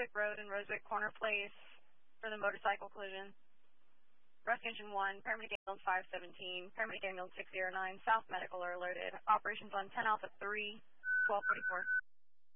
Roswick Road and Roswick Corner Place for the motorcycle collision. Rescue Engine 1, Paramedic Ambulance 517, Paramedic Ambulance 609, South Medical are alerted. Operations on 10 Alpha 3, 1244.